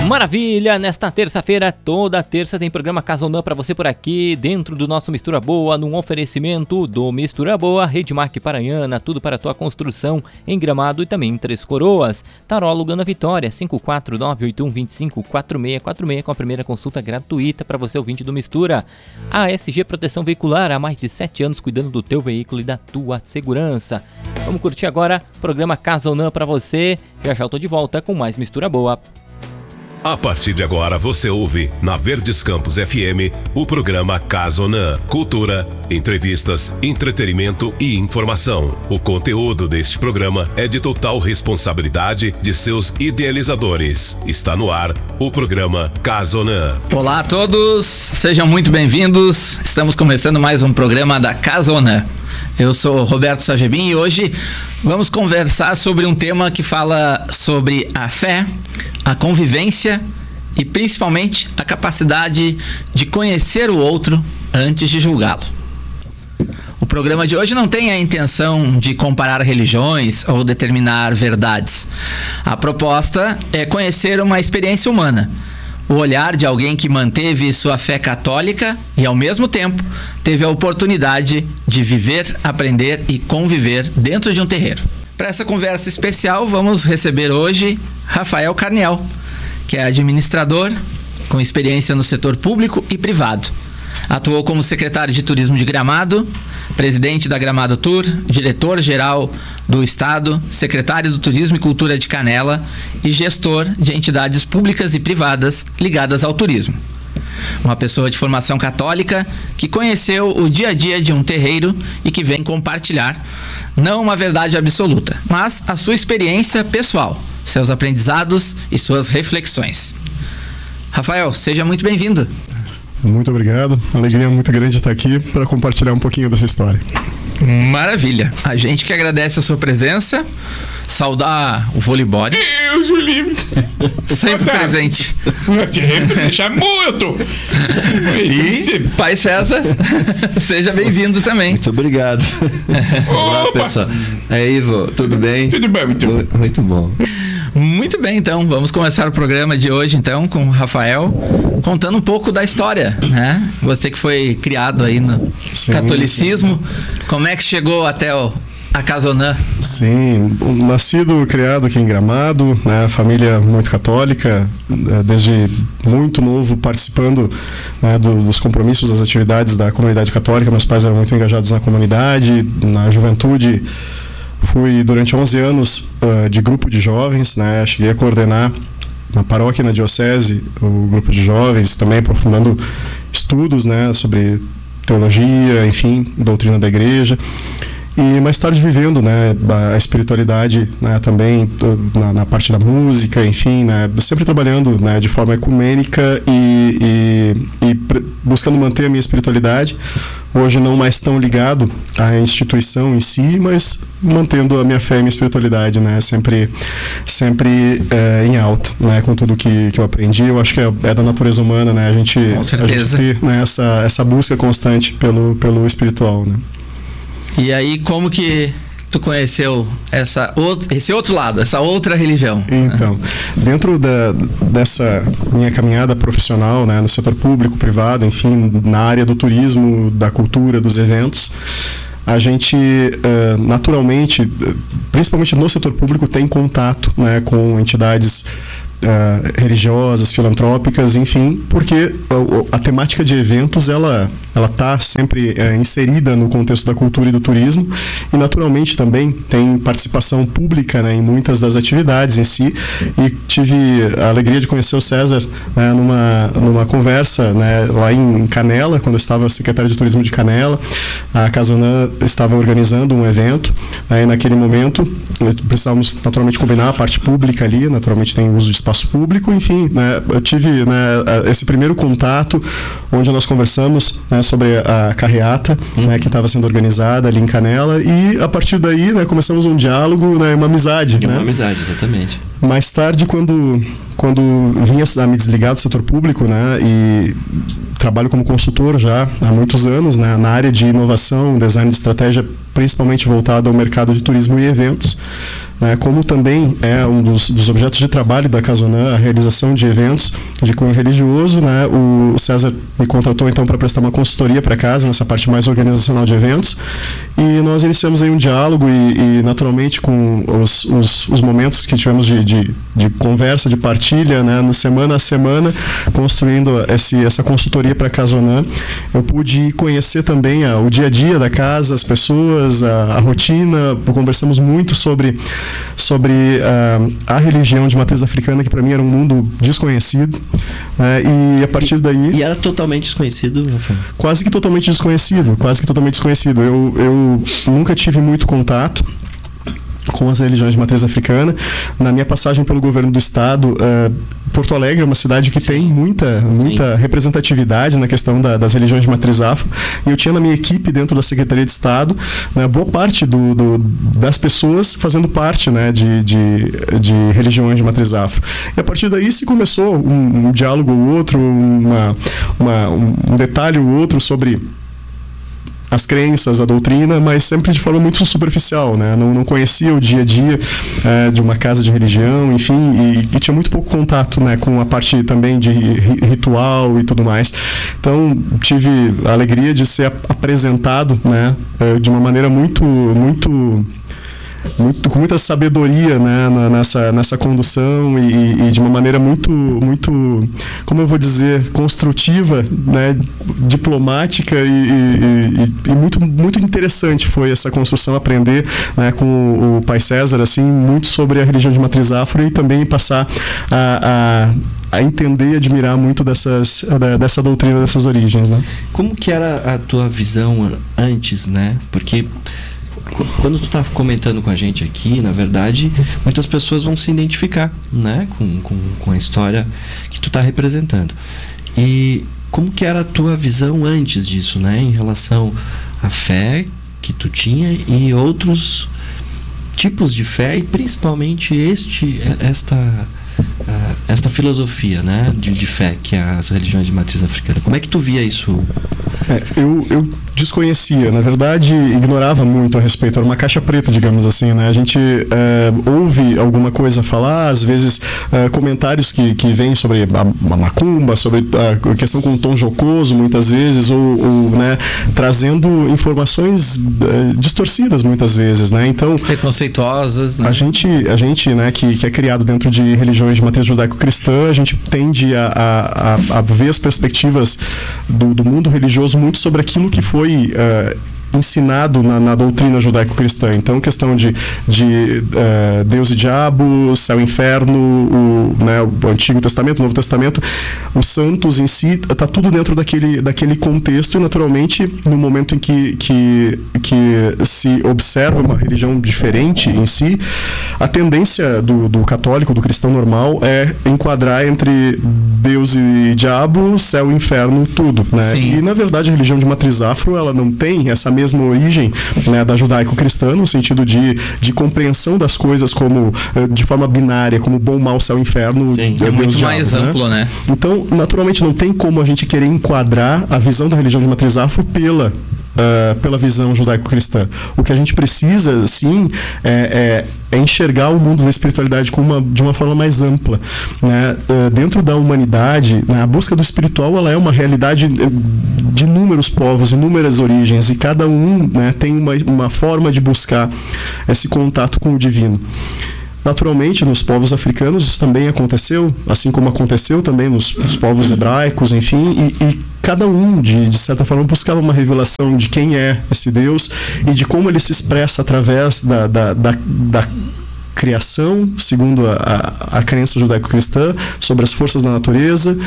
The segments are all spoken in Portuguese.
Maravilha! Nesta terça-feira, toda terça tem programa Casonã para você por aqui, dentro do nosso Mistura Boa, num oferecimento do Mistura Boa, Redmark Paranhana, tudo para a tua construção em Gramado e também em Três Coroas. Taró alugando a Vitória, 54981254646 com a primeira consulta gratuita para você ouvinte do Mistura. A ASG Proteção Veicular, há mais de 7 anos cuidando do teu veículo e da tua segurança. Vamos curtir agora o programa Casonã para você. Já já eu tô de volta com mais Mistura Boa. A partir de agora você ouve na Verdes Campos FM o programa Casonã. Cultura, entrevistas, entretenimento e informação. O conteúdo deste programa é de total responsabilidade de seus idealizadores. Está no ar o programa Casonã. Olá a todos, sejam muito bem-vindos. Estamos começando mais um programa da Casonã. Eu sou Roberto Sagebin e hoje vamos conversar sobre um tema que fala sobre a fé, a convivência e principalmente a capacidade de conhecer o outro antes de julgá-lo. O programa de hoje não tem a intenção de comparar religiões ou determinar verdades. A proposta é conhecer uma experiência humana, o olhar de alguém que manteve sua fé católica e, ao mesmo tempo, teve a oportunidade de viver, aprender e conviver dentro de um terreiro. Para essa conversa especial, vamos receber hoje Rafael Carniel, que é administrador com experiência no setor público e privado. Atuou como secretário de Turismo de Gramado, presidente da Gramado Tour, diretor-geral do Estado, secretário do Turismo e Cultura de Canela e gestor de entidades públicas e privadas ligadas ao turismo. Uma pessoa de formação católica que conheceu o dia a dia de um terreiro e que vem compartilhar, não uma verdade absoluta, mas a sua experiência pessoal, seus aprendizados e suas reflexões. Rafael, seja muito bem-vindo. Muito obrigado, alegria muito grande estar aqui para compartilhar um pouquinho dessa história. Maravilha, a gente que agradece a sua presença, saudar o voleibol. Eu sou livre. Sempre presente. Sempre deixar muito. E Pai César, seja bem-vindo também. Muito obrigado. Olá, pessoal. Aí, Ivo, tudo bem? Tudo bem, muito bom. Muito bom. Muito bem, então, vamos começar o programa de hoje, então, com o Rafael, contando um pouco da história, né? Você que foi criado aí no catolicismo, como é que chegou até a Casonã? Sim, nascido e criado aqui em Gramado, né, família muito católica, desde muito novo participando, né, dos compromissos, das atividades da comunidade católica. Meus pais eram muito engajados na comunidade, na juventude. Fui durante 11 anos de grupo de jovens, né, cheguei a coordenar na paróquia, na diocese, o grupo de jovens, também aprofundando estudos, né, sobre teologia, enfim, doutrina da igreja. E mais tarde vivendo, né, a espiritualidade, né, também na parte da música, enfim, né, sempre trabalhando, né, de forma ecumênica e buscando manter a minha espiritualidade. Hoje não mais tão ligado à instituição em si, mas mantendo a minha fé e a minha espiritualidade, né, sempre em alta, né, com tudo que eu aprendi. Eu acho que é da natureza humana, né, a gente ter, né, essa busca constante pelo espiritual, né. E aí, como que tu conheceu esse outro lado, essa outra religião? Então, dentro dessa minha caminhada profissional, né, no setor público, privado, enfim, na área do turismo, da cultura, dos eventos, a gente naturalmente, principalmente no setor público, tem contato, né, com entidades religiosas, filantrópicas, enfim, porque a temática de eventos ela está sempre inserida no contexto da cultura e do turismo, e naturalmente também tem participação pública, né, em muitas das atividades em si. E tive a alegria de conhecer o César, né, numa conversa, né, lá em Canela, quando eu estava secretário de Turismo de Canela. A Casonã estava organizando um evento, né, e naquele momento precisávamos naturalmente combinar a parte pública ali, naturalmente tem uso de espaço público, enfim, né, eu tive, né, esse primeiro contato onde nós conversamos, né, sobre a carreata, né, que estava sendo organizada ali em Canela, e a partir daí, né, começamos um diálogo, né, uma amizade. Uma amizade, exatamente. Mais tarde, quando vinha a me desligar do setor público, né, e trabalho como consultor já há muitos anos, né, na área de inovação, design de estratégia, principalmente voltado ao mercado de turismo e eventos, né, como também é um dos objetos de trabalho da Casonã, a realização de eventos de cunho religioso, né, o César me contratou então para prestar uma consultoria para casa nessa parte mais organizacional de eventos, e nós iniciamos aí um diálogo e naturalmente com os momentos que tivemos de conversa, de partilha, né, na semana a semana, construindo essa consultoria para a Casonã, eu pude conhecer também o dia a dia da casa, as pessoas, a rotina. Conversamos muito sobre a religião de matriz africana, que para mim era um mundo desconhecido, né, e a partir daí... E era totalmente desconhecido, Rafael? Quase que totalmente desconhecido. Eu nunca tive muito contato com as religiões de matriz africana. Na minha passagem pelo governo do estado, Porto Alegre é uma cidade que tem muita representatividade na questão das religiões de matriz afro, e eu tinha na minha equipe dentro da Secretaria de Estado, né, boa parte das pessoas fazendo parte, né, de religiões de matriz afro. E a partir daí se começou um diálogo ou outro, um detalhe ou outro sobre as crenças, a doutrina, mas sempre de forma muito superficial, né? Não conhecia o dia a dia de uma casa de religião, enfim, e tinha muito pouco contato, né, com a parte também de ritual e tudo mais. Então tive a alegria de ser apresentado, né, de uma maneira com muita sabedoria, né, nessa condução e de uma maneira muito, como eu vou dizer, construtiva, né, diplomática e muito interessante foi essa construção, aprender, né, com o Pai César, assim, muito sobre a religião de matriz afro, e também passar a entender e admirar muito dessa doutrina, dessas origens, né? Como que era a tua visão antes, né? Porque quando tu tá comentando com a gente aqui, na verdade, muitas pessoas vão se identificar, né, com a história que tu tá representando. E como que era a tua visão antes disso, né, em relação à fé que tu tinha e outros tipos de fé, e principalmente esta filosofia, né, de fé que é as religiões de matriz africana. Como é que tu via isso? Eu desconhecia, na verdade ignorava muito a respeito, era uma caixa preta, digamos assim, né? A gente ouve alguma coisa falar, às vezes comentários que vêm sobre a macumba, sobre a questão com um tom jocoso muitas vezes, ou né, trazendo informações distorcidas muitas vezes, né? Então, preconceituosas, né? A gente, né, que é criado dentro de religiões de matriz judaico-cristã, a gente tende a ver as perspectivas do mundo religioso muito sobre aquilo que foi ensinado na doutrina judaico-cristã. Então, questão de Deus e diabo, céu e inferno, o Antigo Testamento, o Novo Testamento, os santos em si, está tudo dentro daquele contexto, e naturalmente, no momento em que se observa uma religião diferente em si, a tendência do católico, do cristão normal, é enquadrar entre Deus e diabo, céu e inferno, tudo, né? E, na verdade, a religião de matriz afro, ela não tem essa mesma origem, né, da judaico-cristã, no sentido de compreensão das coisas como de forma binária, como bom, mal, céu, inferno. Sim, é muito mais amplo, né? Então, naturalmente, não tem como a gente querer enquadrar a visão da religião de matriz afro pela visão judaico-cristã. O que a gente precisa, sim, é enxergar o mundo da espiritualidade de uma forma mais ampla, né? Dentro da humanidade, né, a busca do espiritual, ela é uma realidade de inúmeros povos, inúmeras origens, e cada um, né, tem uma forma de buscar esse contato com o divino. Naturalmente, nos povos africanos isso também aconteceu, assim como aconteceu também nos povos hebraicos, enfim, e cada um, de certa forma, buscava uma revelação de quem é esse Deus e de como ele se expressa através da criação, segundo a crença judaico-cristã, sobre as forças da natureza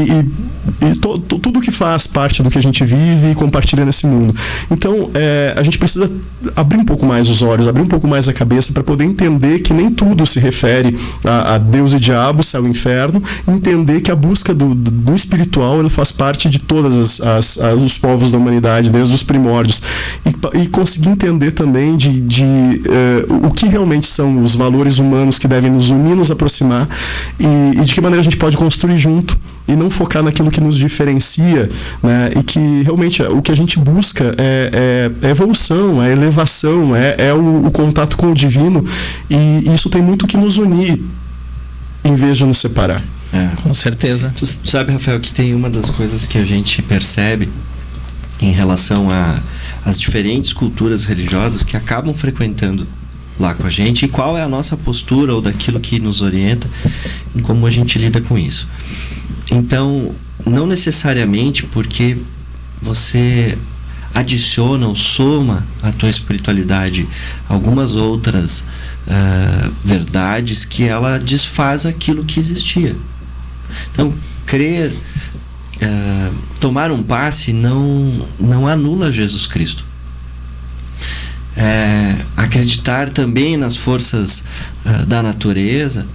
e tudo que faz parte do que a gente vive e compartilha nesse mundo. Então, a gente precisa abrir um pouco mais os olhos, abrir um pouco mais a cabeça para poder entender que nem tudo se refere a Deus e diabo, céu e inferno, entender que a busca do espiritual, ele faz parte de todos os povos da humanidade, desde os primórdios, e conseguir entender também o que realmente são os valores humanos que devem nos unir, nos aproximar, e de que maneira a gente pode construir junto e não focar naquilo que nos diferencia, né? E que realmente o que a gente busca é evolução, é elevação, é o contato com o divino, e isso tem muito que nos unir em vez de nos separar. Com certeza. Tu sabe, Rafael, que tem uma das coisas que a gente percebe em relação às diferentes culturas religiosas que acabam frequentando lá com a gente, e qual é a nossa postura ou daquilo que nos orienta em como a gente lida com isso. Então, não necessariamente porque você adiciona ou soma à tua espiritualidade algumas outras verdades, que ela desfaz aquilo que existia. Então, crer, tomar um passe não anula Jesus Cristo. Acreditar também nas forças da natureza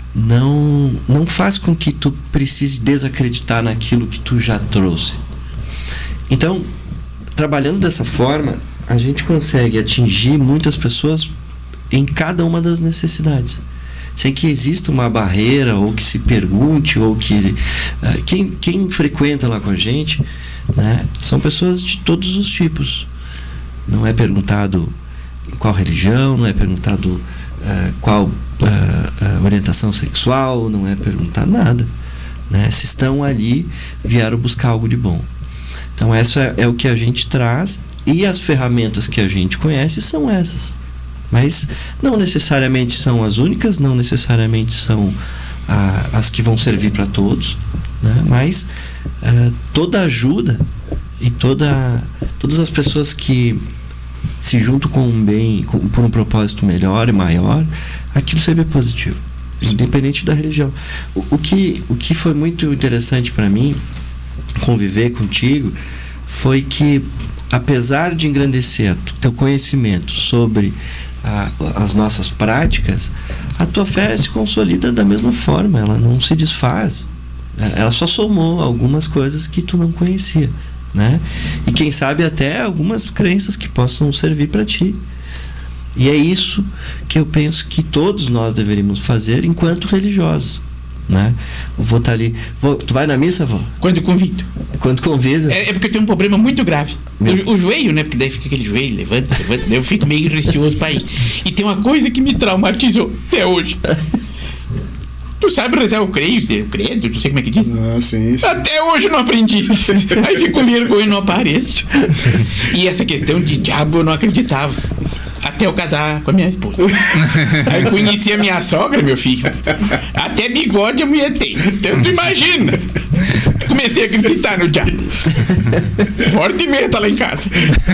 não faz com que tu precise desacreditar naquilo que tu já trouxe. Então, trabalhando dessa forma, a gente consegue atingir muitas pessoas em cada uma das necessidades, sem que exista uma barreira, ou que se pergunte, ou que quem frequenta lá com a gente, né, são pessoas de todos os tipos. Não é perguntado em qual religião, não é perguntado qual orientação sexual, não é perguntado nada, né? Se estão ali, vieram buscar algo de bom. Então, essa é o que a gente traz, e as ferramentas que a gente conhece são essas. Mas não necessariamente são as únicas, não necessariamente são as que vão servir para todos, né? Mas toda ajuda e todas as pessoas que se juntam com um bem, por um propósito melhor e maior, aquilo sempre é positivo, independente da religião. O que foi muito interessante para mim conviver contigo foi que, apesar de engrandecer teu conhecimento sobre as nossas práticas, a tua fé se consolida da mesma forma, ela não se desfaz, ela só somou algumas coisas que tu não conhecia, né? E quem sabe até algumas crenças que possam servir para ti. E é isso que eu penso que todos nós deveríamos fazer enquanto religiosos, né? Vou estar ali. Tu vai na missa, vô? Quando convido. Quando convida? É porque eu tenho um problema muito grave. O joelho, né? Porque daí fica aquele joelho, levanta. Eu fico meio receoso pra ir. E tem uma coisa que me traumatizou até hoje. Tu sabe rezar o credo, não sei como é que diz. Sim. Até hoje eu não aprendi. Aí fico com vergonha e não apareço. E essa questão de diabo eu não acreditava. Até eu casar com a minha esposa. Aí conheci a minha sogra, meu filho. Até bigode a mulher tem. Então tu imagina. Comecei a acreditar no diabo. Forte e meia tá lá em casa.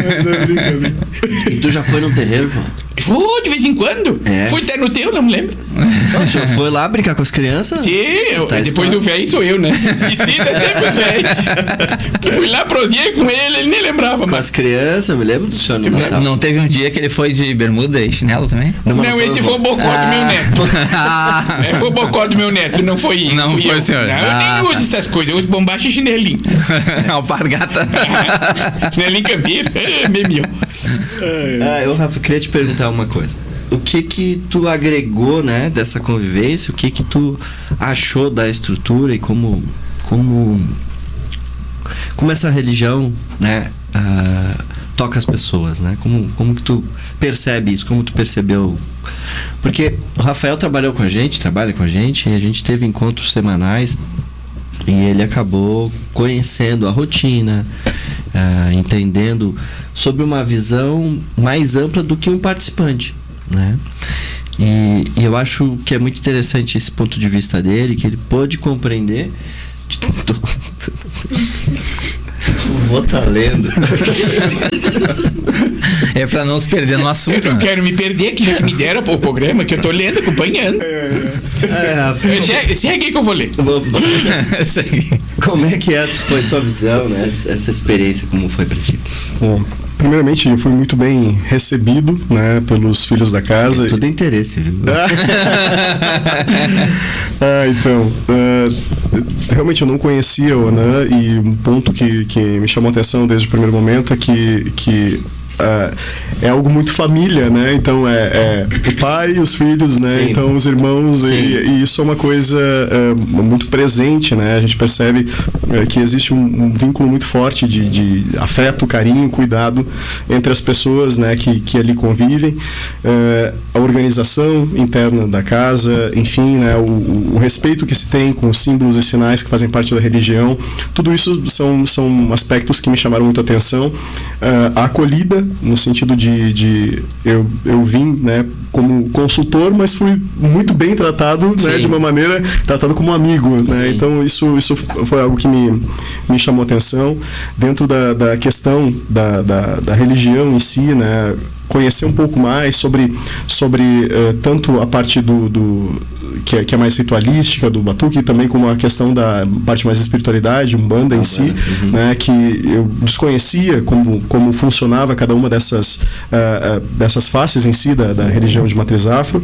E tu já foi num terreiro, vô? Vou de vez em quando. Fui até no teu, não me lembro. Nossa, já foi lá brincar com as crianças? Sim, depois do velho sou eu, né? Esqueci, é sempre o velho. Fui lá, prosei com ele nem lembrava. Com as crianças, eu me lembro do senhor no Natal. Não teve um dia que ele foi de bermuda e chinelo também? Não, esse foi o bocó do meu neto. Foi o bocó do meu neto, não foi. Não foi o senhor. Não, eu nem uso essas coisas, eu uso bombacha e chinelinho. Alpargata. Chinelinho campeiro, meu. Eu, Rafa, queria te perguntar uma coisa. O que tu agregou, né, dessa convivência? O que tu achou da estrutura e como essa religião, né, toca as pessoas, né? Como que tu percebe isso? Como tu percebeu? Porque o Rafael trabalha com a gente, e a gente teve encontros semanais, e ele acabou conhecendo a rotina, entendendo sobre uma visão mais ampla do que um participante, né? E eu acho que é muito interessante esse ponto de vista dele, que ele pôde compreender. Vou estar lendo. É pra não se perder no assunto. Eu não quero me perder, que já que me deram o programa, que eu tô lendo, acompanhando. Segue aí que eu vou ler. Como é que foi tua visão, né? Essa experiência, como foi pra ti? Bom, primeiramente, eu fui muito bem recebido, né, pelos filhos da casa. Tudo é interesse, viu? Então, realmente eu não conhecia o Anã, e um ponto que me chamou a atenção desde o primeiro momento é que é algo muito família, né? Então é o pai, os filhos, né? Sim. Então os irmãos, e isso é uma coisa muito presente, né? A gente percebe que existe um vínculo muito forte de afeto, carinho, cuidado entre as pessoas, né? Que ali convivem, a organização interna da casa, enfim, né? O respeito que se tem com os símbolos e sinais que fazem parte da religião, tudo isso são aspectos que me chamaram muito a atenção. A acolhida, no sentido de eu vim, né, como consultor, mas fui muito bem tratado, né, de uma maneira, tratado como amigo, né? Então isso foi algo que me chamou a atenção. Dentro da questão da religião em si, né, conhecer um pouco mais sobre tanto a parte que é mais ritualística do batuque, e também como a questão da parte mais espiritualidade, Umbanda em si, né, que eu desconhecia como funcionava cada uma dessas faces em si da religião de matriz afro.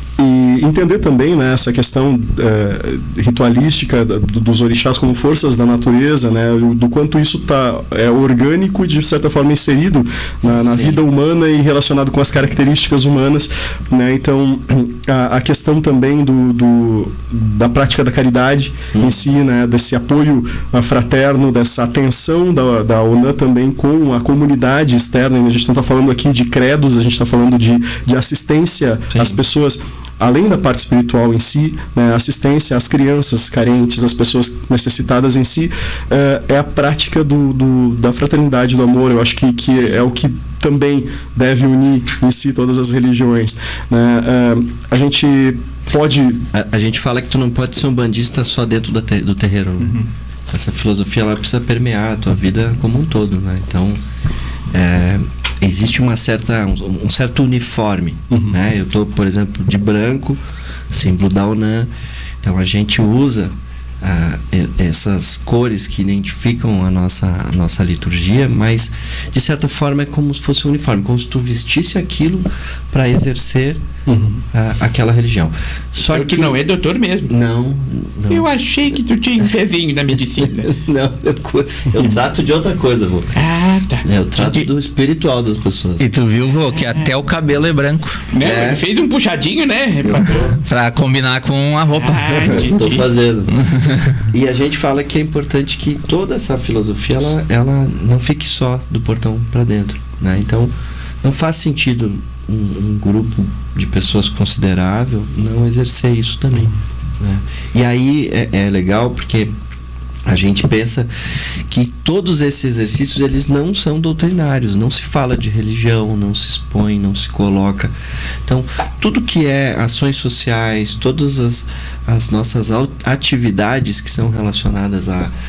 E entender também, né, essa questão ritualística dos orixás como forças da natureza, né, do quanto isso está orgânico e de certa forma inserido na vida humana e relacionado com as características humanas, né. Então a questão também da prática da caridade em si, né, desse apoio fraterno, dessa atenção da ONAN também com a comunidade externa. A gente não está falando aqui de credos, a gente está falando de assistência às pessoas, além da parte espiritual em si, né, assistência às crianças carentes, às pessoas necessitadas em si, é a prática da fraternidade, do amor. Eu acho que é o que também deve unir em si todas as religiões, né? A gente pode... A gente fala que tu não pode ser um bandista só dentro do terreiro, né? Essa filosofia ela precisa permear a tua vida como um todo, né? Então existe um certo uniforme, né? Eu estou, por exemplo, de branco, símbolo da ONAN. Então a gente usa essas cores que identificam a nossa liturgia, mas de certa forma é como se fosse um uniforme, como se tu vestisse aquilo para exercer aquela religião. Só que tu não é doutor mesmo. Não. Eu achei que tu tinha um pezinho na medicina. Não, eu trato de outra coisa, vô. Ah, tá. Eu trato do espiritual das pessoas. E tu viu, vô, que até o cabelo é branco. Né? Ele fez um puxadinho, né? Pra combinar com a roupa. Tô fazendo. E a gente fala que é importante que toda essa filosofia ela não fique só do portão para dentro, né? Então não faz sentido um grupo de pessoas considerável não exercer isso também, né? E aí é legal porque a gente pensa que todos esses exercícios eles não são doutrinários, não se fala de religião, não se expõe, não se coloca. Então tudo que é ações sociais, todas as nossas atividades que são relacionadas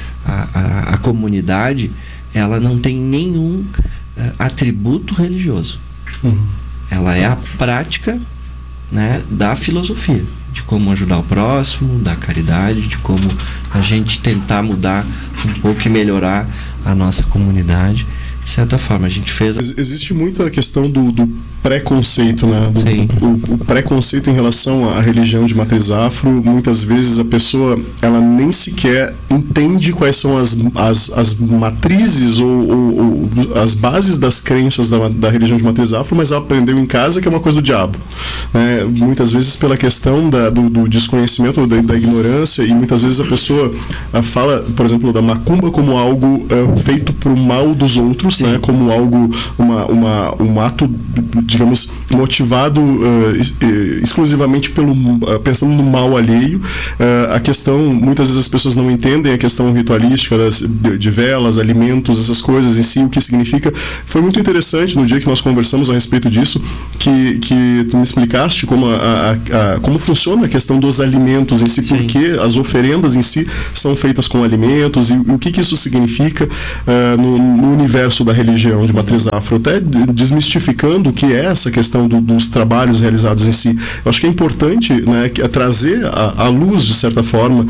à comunidade, ela não tem nenhum atributo religioso. Ela é a prática, né, da filosofia, de como ajudar o próximo, da caridade, de como a gente tentar mudar um pouco e melhorar a nossa comunidade. De certa forma, a gente fez... Existe muita questão do preconceito, né? O preconceito em relação à religião de matriz afro. Muitas vezes a pessoa ela nem sequer entende quais são as matrizes ou as bases das crenças da religião de matriz afro, mas ela aprendeu em casa que é uma coisa do diabo, né? Muitas vezes pela questão do desconhecimento, da ignorância, e muitas vezes a pessoa fala, por exemplo, da macumba como algo feito para o mal dos outros, né? Como algo, um ato, digamos, motivado exclusivamente pensando no mal alheio. A questão, muitas vezes as pessoas não entendem a questão ritualística de velas, alimentos, essas coisas em si, o que significa. Foi muito interessante no dia que nós conversamos a respeito disso, que tu me explicaste como funciona a questão dos alimentos em si, porque as oferendas em si são feitas com alimentos, e o que isso significa no universo da religião de matriz afro, até desmistificando o que é essa questão dos trabalhos realizados em si. Eu acho que é importante, né, trazer à luz, de certa forma,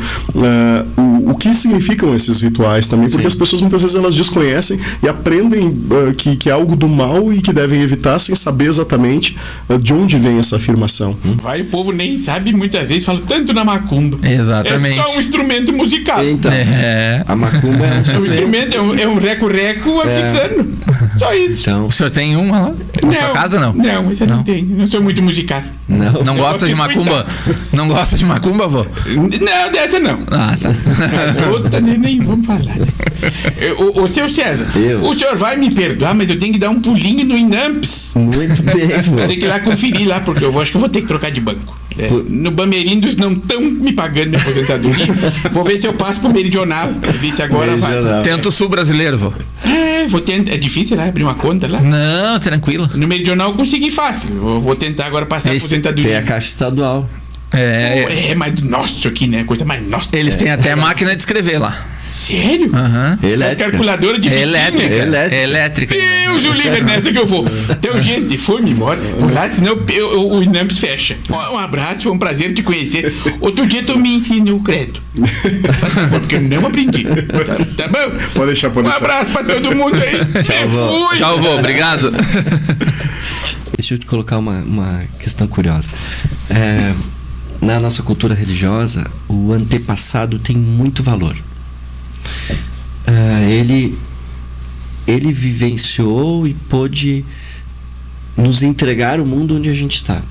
o que significam esses rituais também, porque as pessoas muitas vezes elas desconhecem e aprendem que é algo do mal e que devem evitar sem saber exatamente de onde vem essa afirmação. O povo nem sabe, muitas vezes fala tanto na macumba. Exatamente. É só um instrumento musical. Então, a macumba o instrumento é um reco-reco africano. pulando. Só isso. Então, O senhor tem uma lá? Na sua casa, não? Não, mas eu não tenho. Não sou muito musical. Não gosta de macumba? Não gosta de macumba, vô? Não, dessa não. Ah, tá. As outras nem vamos falar, né? O seu César, o senhor vai me perdoar, mas eu tenho que dar um pulinho no Inamps. muito bem, Eu tenho que ir lá conferir lá, porque eu acho que eu vou ter que trocar de banco. No Bamerindos não estão me pagando minha aposentadoria. Vou ver se eu passo pro Meridional. Ver se agora vai. Tenta o sul brasileiro, vô. Vou tentar. É difícil lá abrir uma conta lá? Não, tranquilo. No Meridional eu consegui fácil. Eu vou tentar agora passar a aposentadoria. Tem a Caixa Estadual. Mas nossa aqui, né? Coisa mais nossa. Eles têm até máquina de escrever lá. Sério? Aham. Elétrica. Calculadora de Elétrica. Deus, o livro é nessa que eu vou. Então, gente, foi-me embora. Vou lá, senão o Inamps fecha. Um abraço, foi um prazer te conhecer. Outro dia tu me ensinou o credo. Porque eu não aprendi. Tá bom? Pode deixar. Um abraço pra todo mundo aí. Tchau, vô. Obrigado. Deixa eu te colocar uma questão curiosa. Na nossa cultura religiosa, o antepassado tem muito valor. Ele vivenciou e pôde nos entregar o mundo onde a gente está.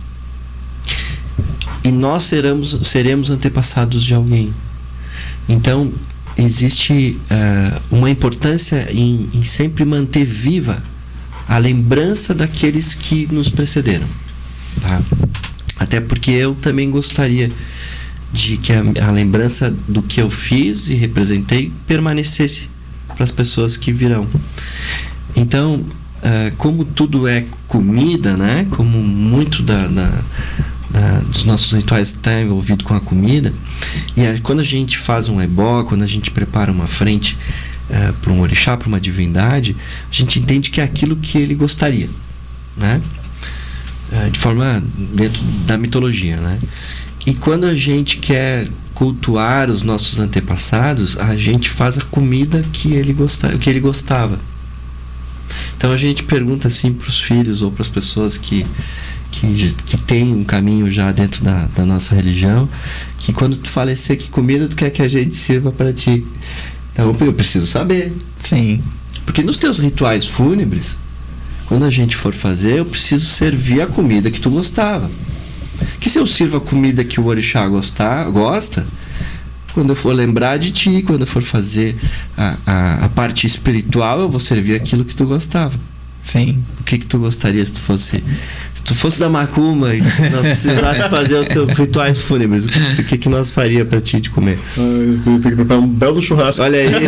E nós seremos antepassados de alguém. Então, existe uma importância em sempre manter viva a lembrança daqueles que nos precederam. Tá? Até porque eu também gostaria de que a lembrança do que eu fiz e representei permanecesse para as pessoas que virão. Então, como tudo é comida, né? Como muito dos nossos rituais está envolvido com a comida, e quando a gente faz um ebó, quando a gente prepara uma frente para um orixá, para uma divindade, a gente entende que é aquilo que ele gostaria, né? De forma dentro da mitologia, né? E quando a gente quer cultuar os nossos antepassados, a gente faz a comida que ele gostava. Então a gente pergunta assim para os filhos ou para as pessoas que têm um caminho já dentro da nossa religião, que quando tu falecer, que comida tu quer que a gente sirva para ti? Então eu preciso saber. Sim. Porque nos teus rituais fúnebres, quando a gente for fazer, eu preciso servir a comida que tu gostava. Que se eu sirvo a comida que o orixá gosta, quando eu for lembrar de ti, quando eu for fazer a parte espiritual, eu vou servir aquilo que tu gostava. Sim. O que tu gostaria se tu fosse da macumba e nós precisássemos fazer os teus rituais fúnebres? O que nós faria pra ti de comer? Eu tenho que preparar um belo churrasco. Olha aí.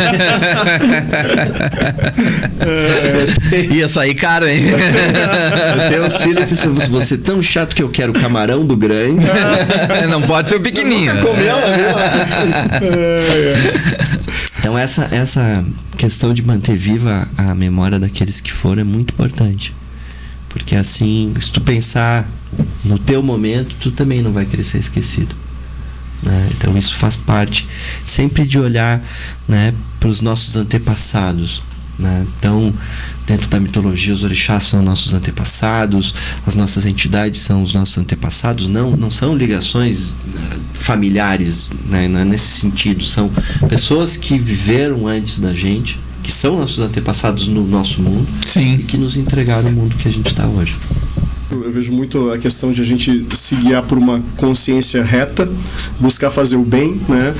Ia sair caro, hein? Eu tenho uns filhos assim, você é tão chato que eu quero o camarão do grande. Não pode ser o pequenininho. Então essa questão de manter viva a memória daqueles que foram é muito importante. Porque assim, se tu pensar no teu momento, tu também não vai querer ser esquecido, né? Então isso faz parte sempre de olhar, né, para os nossos antepassados, né? Então, dentro da mitologia, os orixás são nossos antepassados, as nossas entidades são os nossos antepassados, não são ligações familiares, né, nesse sentido, são pessoas que viveram antes da gente, que são nossos antepassados no nosso mundo. Sim. E que nos entregaram o mundo que a gente está hoje. Eu vejo muito a questão de a gente se guiar por uma consciência reta, buscar fazer o bem, né?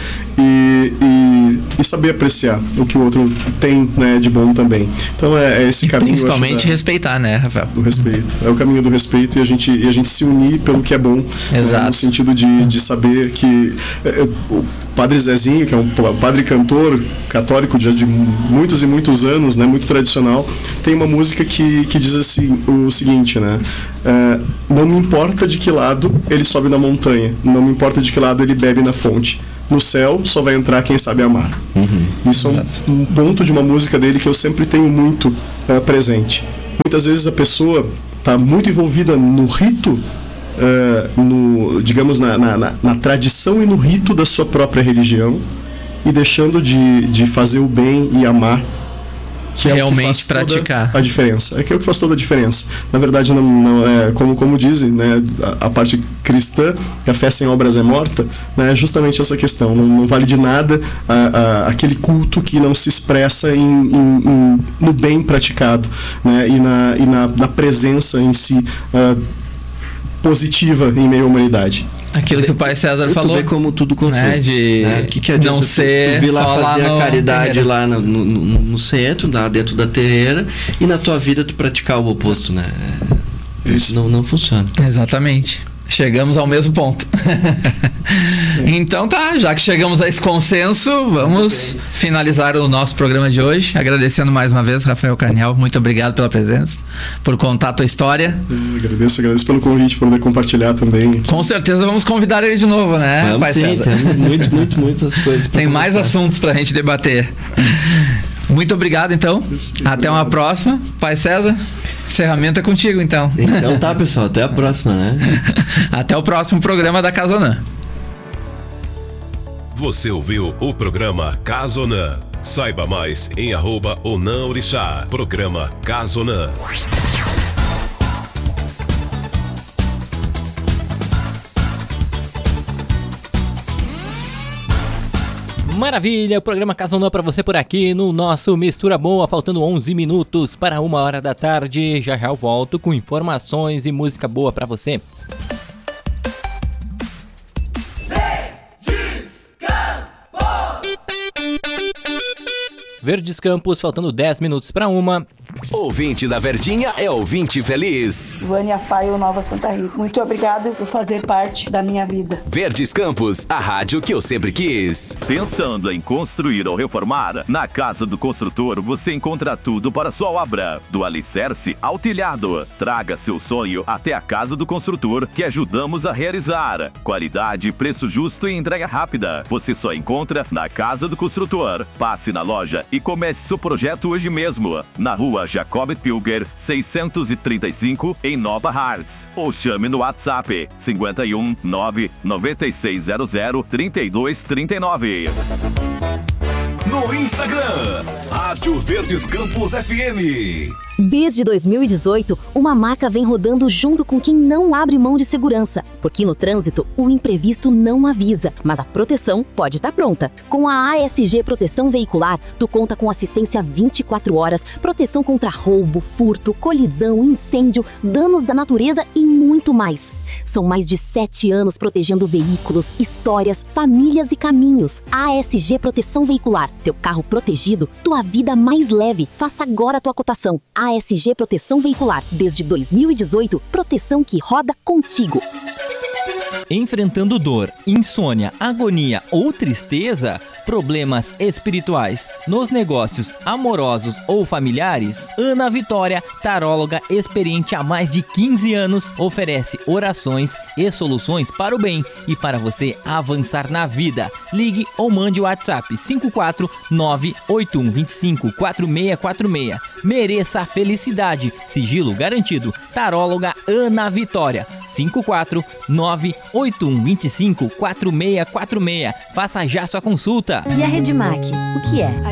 E saber apreciar o que o outro tem, né, de bom também. Então é esse caminho. Principalmente respeitar, né, Rafael? Do respeito. É o caminho do respeito e a gente se unir pelo que é bom. Exato. Né, no sentido de saber que o Padre Zezinho, que é um padre cantor católico já de muitos e muitos anos, né, muito tradicional, tem uma música que diz assim, o seguinte, né? Não me importa de que lado ele sobe na montanha, não me importa de que lado ele bebe na fonte. No céu só vai entrar quem sabe amar. Isso é um ponto de uma música dele que eu sempre tenho muito presente. Muitas vezes a pessoa está muito envolvida no rito, digamos na tradição e no rito da sua própria religião, e deixando de fazer o bem e amar que é realmente o que faz praticar toda a diferença. É que é o que faz toda a diferença. Na verdade, não é como dizem, né, a parte cristã, que a fé sem obras é morta, né, é justamente essa questão. Não vale de nada aquele culto que não se expressa no bem praticado, né, e na presença em si positiva em meio à humanidade. Aquilo que o pai César falou. Tu vê como tudo consome. Né? De que adianta não ser tu vir lá só fazer lá a caridade terreiro. lá no centro, lá dentro da terreira, e na tua vida tu praticar o oposto, né? Isso não funciona. Exatamente. Chegamos ao mesmo ponto. Então tá, já que chegamos a esse consenso, vamos finalizar o nosso programa de hoje. Agradecendo mais uma vez, Rafael Carniel, muito obrigado pela presença, por contar a tua história. Agradeço pelo convite, por poder compartilhar também. Com certeza vamos convidar ele de novo, né, Vamos, pai sim, César? Tem muitas coisas pra Tem mais assuntos pra gente debater. Muito obrigado, então. Até uma próxima. Pai César, encerramento é contigo, então. Então tá, pessoal. Até a próxima, né? Até o próximo programa da Casonã. Você ouviu o programa Casonã. Saiba mais em @onãorixá. Programa Casonã. Maravilha, o programa Casonã para você por aqui no nosso Mistura Boa, faltando 11 minutos para 1h da tarde. Já eu volto com informações e música boa para você. Verdes Campos, faltando 10 minutos para 1h. Ouvinte da Verdinha é ouvinte feliz. Vânia Faio, Nova Santa Rita. Muito obrigado por fazer parte da minha vida. Verdes Campos, a rádio que eu sempre quis. Pensando em construir ou reformar? Na Casa do Construtor você encontra tudo para sua obra, do alicerce ao telhado. Traga seu sonho até a Casa do Construtor, que ajudamos a realizar. Qualidade, preço justo e entrega rápida. Você só encontra na Casa do Construtor. Passe na loja e comece seu projeto hoje mesmo. Na rua Jacob Pilger, 635, em Nova Hartz. Ou chame no WhatsApp 51 99600 3239. No Instagram, Rádio Verdes Campos FM. Desde 2018, uma marca vem rodando junto com quem não abre mão de segurança. Porque no trânsito, o imprevisto não avisa, mas a proteção pode estar pronta. Com a ASG Proteção Veicular, tu conta com assistência 24 horas, proteção contra roubo, furto, colisão, incêndio, danos da natureza e muito mais. São mais de 7 anos protegendo veículos, histórias, famílias e caminhos. ASG Proteção Veicular. Teu carro protegido, tua vida mais leve. Faça agora a tua cotação. ASG Proteção Veicular. Desde 2018, proteção que roda contigo. Enfrentando dor, insônia, agonia ou tristeza, problemas espirituais, nos negócios amorosos ou familiares, Ana Vitória, taróloga experiente há mais de 15 anos, oferece orações e soluções para o bem e para você avançar na vida. Ligue ou mande o WhatsApp 54981254646. Mereça a felicidade, sigilo garantido. Taróloga Ana Vitória, 54981254646. Faça já sua consulta. E a Redmac, o que é? A